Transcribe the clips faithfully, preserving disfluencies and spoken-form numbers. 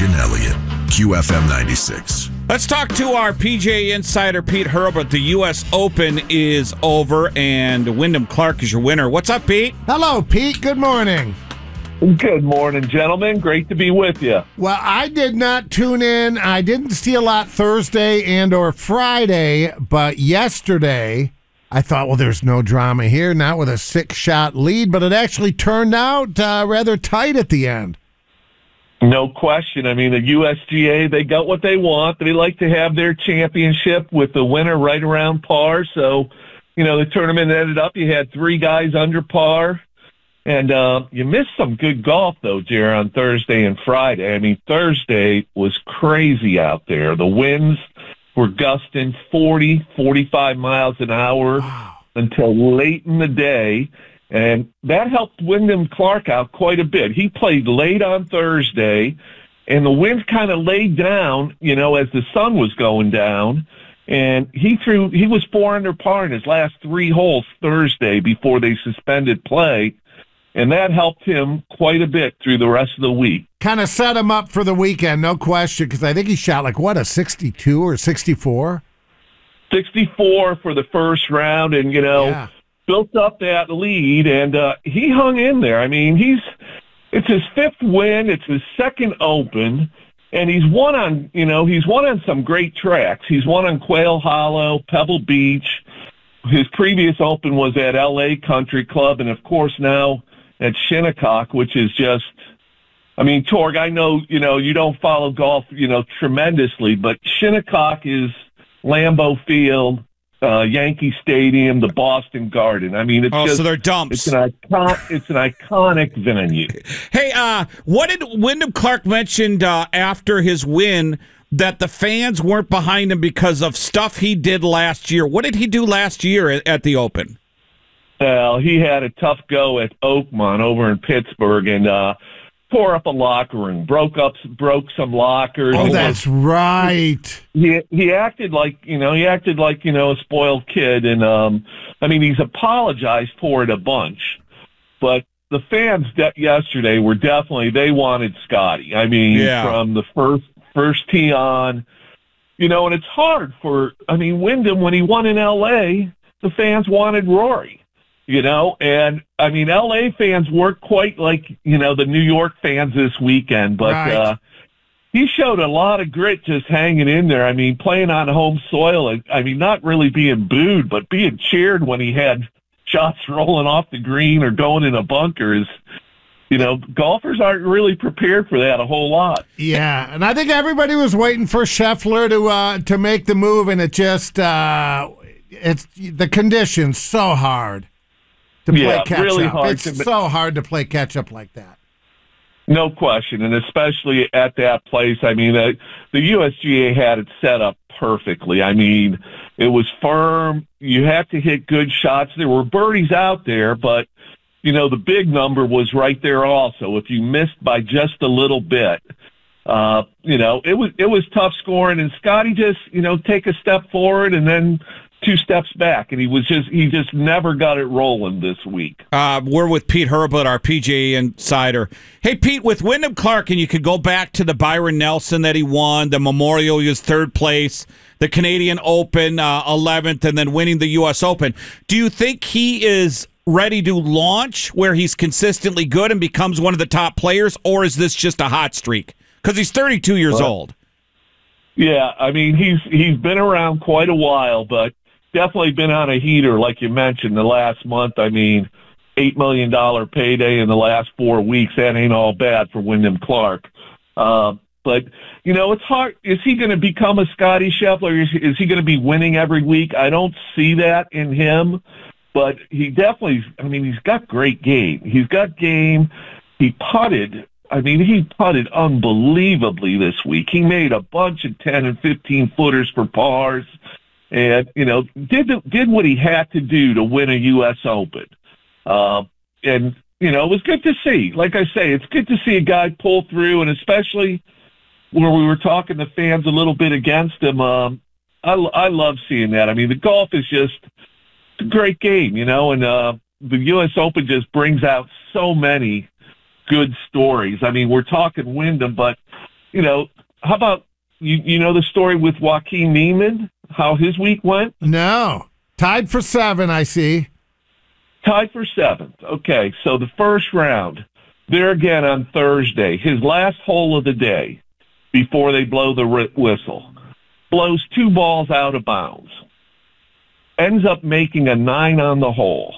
and Elliott, Q F M ninety-six. Let's talk to our P G A insider, Pete Herbert. The U S Open is over, and Wyndham Clark is your winner. What's up, Pete? Hello, Pete. Good morning. Good morning, gentlemen. Great to be with you. Well, I did not tune in. I didn't see a lot Thursday and or Friday, but yesterday I thought, well, there's no drama here, not with a six-shot lead, but it actually turned out uh, rather tight at the end. No question. I mean, the U S G A, they got what they want. They like to have their championship with the winner right around par. So, you know, the tournament ended up, you had three guys under par. And uh, you missed some good golf, though, Jerry, on Thursday and Friday. I mean, Thursday was crazy out there. The winds were gusting forty, forty-five miles an hour wow. until late in the day. And that helped Wyndham Clark out quite a bit. He played late on Thursday, and the wind kind of laid down, you know, as the sun was going down. And he threw, he was four under par in his last three holes Thursday before they suspended play. And that helped him quite a bit through the rest of the week. Kind of set him up for the weekend, no question, because I think he shot like, what, a sixty-two or sixty-four? sixty-four for the first round, and, you know, yeah. built up that lead, and uh, he hung in there. I mean, he's it's his fifth win. It's his second Open, and he's won on, you know, he's won on some great tracks. He's won on Quail Hollow, Pebble Beach. His previous Open was at L A Country Club, and, of course, now at Shinnecock, which is just, I mean, Torg, I know, you know, you don't follow golf, you know, tremendously, but Shinnecock is Lambeau Field, uh, Yankee Stadium, the Boston Garden. I mean, it's oh, just, so they're dumps. It's an icon, it's an iconic venue. Hey, uh, what did Wyndham Clark mentioned uh, after his win that the fans weren't behind him because of stuff he did last year? What did he do last year at, at the Open? Well, he had a tough go at Oakmont over in Pittsburgh and uh, tore up a locker room, broke up, broke some lockers. Oh, that's right. He he acted like you know he acted like you know a spoiled kid, and um, I mean he's apologized for it a bunch, but the fans de- yesterday were definitely they wanted Scotty. I mean, yeah. from the first first tee on, you know, and it's hard for I mean Wyndham when he won in L A, the fans wanted Rory. You know, and I mean, L A fans weren't quite like, you know, the New York fans this weekend, but right. uh, he showed a lot of grit just hanging in there. I mean, playing on home soil, and I mean, not really being booed, but being cheered when he had shots rolling off the green or going in a bunker is, you know, golfers aren't really prepared for that a whole lot. Yeah, and I think everybody was waiting for Scheffler to uh, to make the move, and it just, uh, it's the conditions so hard. To play yeah, catch really up. hard. It's to, so hard to play catch up like that. No question, and especially at that place. I mean, the, the U S G A had it set up perfectly. I mean, it was firm. You had to hit good shots. There were birdies out there, but, you know, the big number was right there also. If you missed by just a little bit, uh, you know, it was it was tough scoring, and Scotty just, you know, take a step forward and then two steps back, and he was just he just never got it rolling this week. Uh, we're with Pete Herbert, our P G A insider. Hey, Pete, with Wyndham Clark, and you could go back to the Byron Nelson that he won, the Memorial, he was third place, the Canadian Open, uh, eleventh, and then winning the U S Open. Do you think he is ready to launch where he's consistently good and becomes one of the top players, or is this just a hot streak? Because he's thirty-two years well, old. Yeah, I mean, he's he's been around quite a while, but definitely been on a heater, like you mentioned, the last month. I mean, eight million dollars payday in the last four weeks. That ain't all bad for Wyndham Clark. Uh, but, you know, it's hard. Is he going to become a Scotty Scheffler? Is, is he going to be winning every week? I don't see that in him. But he definitely, I mean, he's got great game. He's got game. He putted. I mean, he putted unbelievably this week. He made a bunch of ten and fifteen footers for pars. And, you know, did the, did what he had to do to win a U S Open. Uh, and, you know, it was good to see. Like I say, it's good to see a guy pull through, and especially where we were talking to fans a little bit against him. Um, I, I love seeing that. I mean, the golf is just a great game, you know, and uh, the U S Open just brings out so many good stories. I mean, we're talking Wyndham, but you know, how about you? You know the story with Joaquin Neiman, how his week went? No, tied for seven. I see. Tied for seventh. Okay, so the first round, there again on Thursday, his last hole of the day before they blow the whistle, blows two balls out of bounds, ends up making a nine on the hole,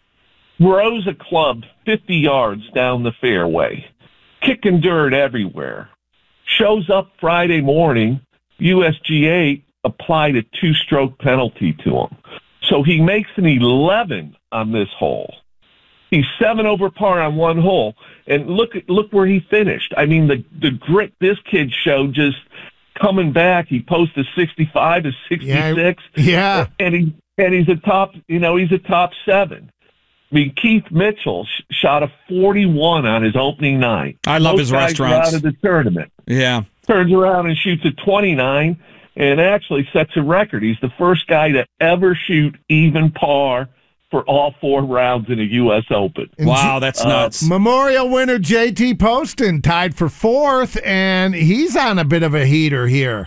throws a club fifty yards down the fairway, kicking dirt everywhere, shows up Friday morning, U S G A applied a two-stroke penalty to him. So he makes an eleven on this hole. He's seven over par on one hole, and look look where he finished. I mean, the the grit this kid showed just coming back. He posted sixty-five to sixty-six. Yeah, yeah. and he and he's a top. You know, he's a top seven. I mean, Keith Mitchell sh- shot a forty-one on his opening night. I love Both his guys restaurants. Out of the tournament. Yeah, turns around and shoots a twenty-nine. And actually sets a record. He's the first guy to ever shoot even par for all four rounds in a U S Open. Wow, that's nuts. Uh, Memorial winner J T Poston tied for fourth, and he's on a bit of a heater here.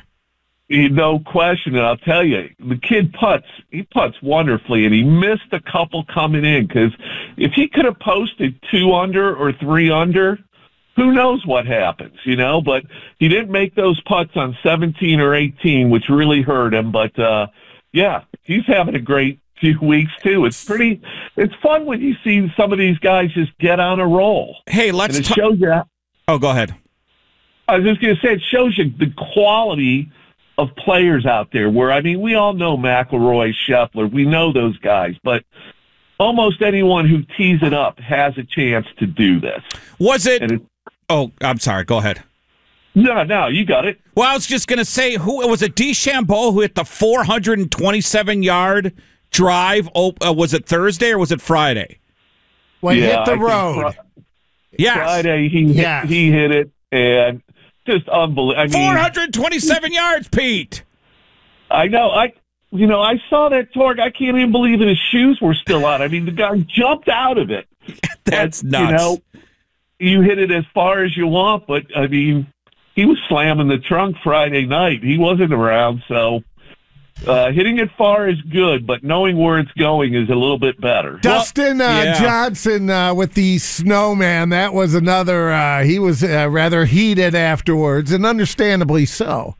No question, and I'll tell you, the kid putts. He putts wonderfully, and he missed a couple coming in, because if he could have posted two under or three under, who knows what happens, you know? But he didn't make those putts on seventeen or eighteen, which really hurt him. But, uh, yeah, he's having a great few weeks, too. It's pretty – it's fun when you see some of these guys just get on a roll. Hey, let's and it ta- shows you – Oh, go ahead. I was just going to say, it shows you the quality of players out there where, I mean, we all know McIlroy, Scheffler. We know those guys. But almost anyone who tees it up has a chance to do this. Was it – Oh, I'm sorry. Go ahead. No, no, you got it. Well, I was just going to say, who was it? DeChambeau who hit the four hundred twenty-seven yard drive? Oh, uh, was it Thursday or was it Friday? When yeah, he hit the I think road. Fr- yes. Friday, he Yes. hit, he hit it, and just unbelievable. I mean, four hundred twenty-seven yards, Pete. I know. I you know I saw that torque. I can't even believe that his shoes were still on. I mean, the guy jumped out of it. That's but, nuts. You know, you hit it as far as you want, but I mean, he was slamming the trunk Friday night. He wasn't around, so uh, hitting it far is good, but knowing where it's going is a little bit better. Dustin uh, yeah. Johnson uh, with the snowman. That was another. Uh, he was uh, rather heated afterwards, and understandably so.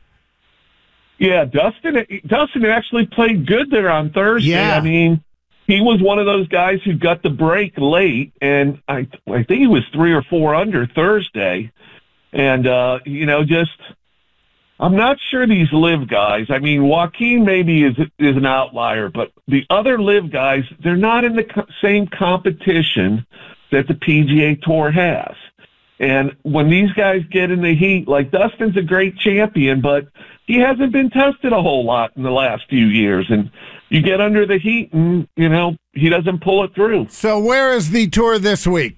Yeah, Dustin. Dustin actually played good there on Thursday. Yeah. I mean, he was one of those guys who got the break late, and I I think he was three or four under Thursday. And, uh, you know, just I'm not sure these live guys. I mean, Joaquin maybe is is an outlier, but the other live guys, they're not in the co- same competition that the P G A Tour has. And when these guys get in the heat, like Dustin's a great champion, but he hasn't been tested a whole lot in the last few years. And you get under the heat and, you know, he doesn't pull it through. So where is the tour this week?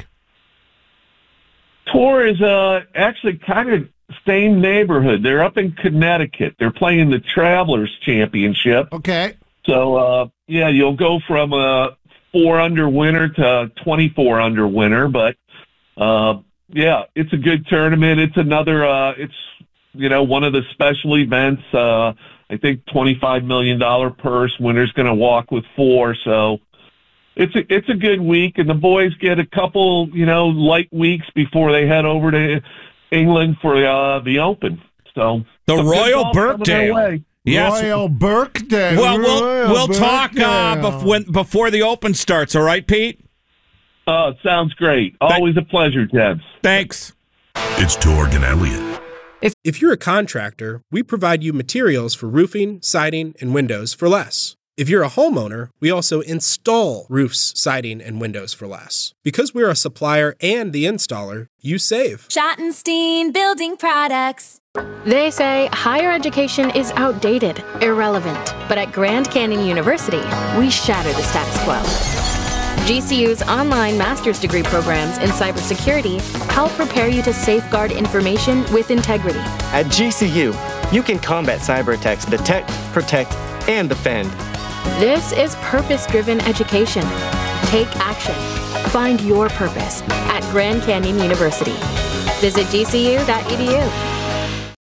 Tour is uh, actually kind of same neighborhood. They're up in Connecticut. They're playing the Travelers Championship. Okay. So, uh, yeah, you'll go from a four under winner to twenty-four under winner. But, uh, yeah, it's a good tournament. It's another, uh, it's, you know, one of the special events. Uh, I think twenty-five million dollars purse. Winner's going to walk with four. So it's a, it's a good week. And the boys get a couple, you know, light weeks before they head over to England for uh, the Open. So The some good Royal golf coming their Birkdale. way. Yes. Royal Birkdale. Well, we'll Royal we'll talk uh, Birkdale. bef- when, before the Open starts. All right, Pete. Oh, it sounds great. Always a pleasure, Debs. Thanks. It's Torg and Elliott. If, if you're a contractor, we provide you materials for roofing, siding, and windows for less. If you're a homeowner, we also install roofs, siding, and windows for less. Because we're a supplier and the installer, you save. Schottenstein Building Products. They say higher education is outdated, irrelevant. But at Grand Canyon University, we shatter the status quo. G C U's online master's degree programs in cybersecurity help prepare you to safeguard information with integrity. At G C U, you can combat cyber attacks, detect, protect, and defend. This is purpose-driven education. Take action. Find your purpose at Grand Canyon University. Visit G C U dot E D U.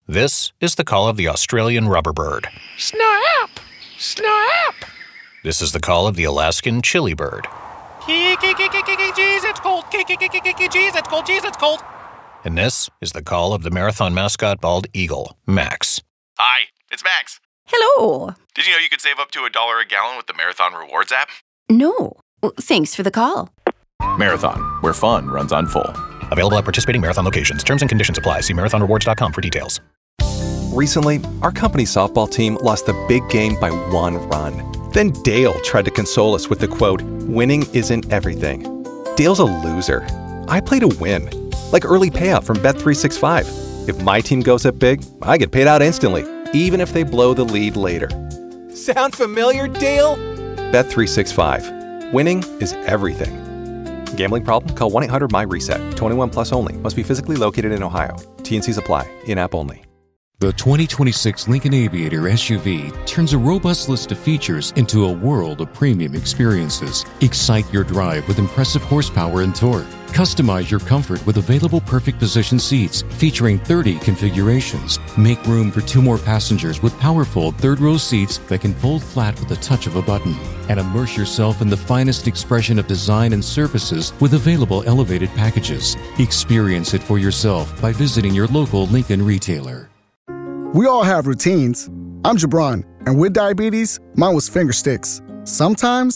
This is the call of the Australian rubber bird. Snap! Snap! This is the call of the Alaskan chili bird. Jeez, it's cold. Jeez, it's cold. Jeez, it's cold. And this is the call of the marathon mascot bald eagle, Max. Hi, it's Max. Hello. Did you know you could save up to a dollar a gallon with the Marathon Rewards app? No. Well, thanks for the call. Marathon, where fun runs on full. Available at participating Marathon locations. Terms and conditions apply. See marathon rewards dot com for details. Recently, our company softball team lost the big game by one run. Then Dale tried to console us with the quote, "Winning isn't everything." Dale's a loser. I play to win. Like early payout from Bet three sixty-five. If my team goes up big, I get paid out instantly, even if they blow the lead later. Sound familiar, Dale? Bet three sixty-five. Winning is everything. Gambling problem? Call one eight hundred my reset. twenty-one plus only. Must be physically located in Ohio. T N Cs apply. In-app only. The twenty twenty-six Lincoln Aviator S U V turns a robust list of features into a world of premium experiences. Excite your drive with impressive horsepower and torque. Customize your comfort with available perfect position seats featuring thirty configurations. Make room for two more passengers with powerful third-row seats that can fold flat with the touch of a button. And immerse yourself in the finest expression of design and services with available elevated packages. Experience it for yourself by visiting your local Lincoln retailer. We all have routines. I'm Jabron, and with diabetes, mine was finger sticks. Sometimes